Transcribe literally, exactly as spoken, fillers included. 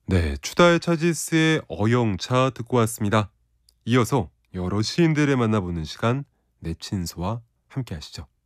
네, 추다의 차지스의 어영차 듣고 왔습니다. 이어서 여러 시인들을 만나보는 시간 내친소와 함께 하시죠.